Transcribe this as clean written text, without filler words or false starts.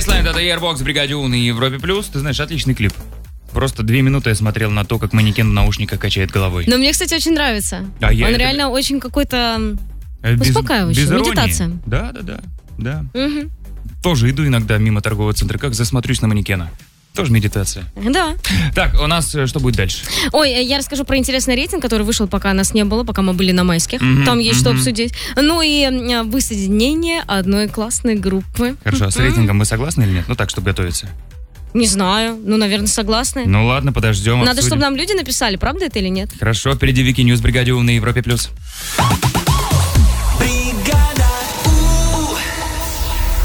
Baseline, это Airbox, Бригаде У на Европе Плюс. Ты знаешь, отличный клип. Просто 2 минуты я смотрел на то, как манекен в наушниках качает головой. Но мне, кстати, очень нравится. Он реально очень какой-то успокаивающий. Медитация. Да. Угу. Тоже иду иногда мимо торгового центра, как засмотрюсь на манекена. Тоже медитация. Да. Так, у нас что будет дальше? Ой, я расскажу про интересный рейтинг, который вышел, пока нас не было, пока мы были на майских. Там есть что обсудить. Ну и воссоединение одной классной группы. Хорошо, а с рейтингом вы согласны или нет? Ну так, чтобы готовиться. Не знаю. Ну, наверное, согласны. Ну ладно, подождем. Надо, чтобы нам люди написали, правда это или нет. Хорошо, впереди Вики Ньюс, Бригаде У на Европе Плюс.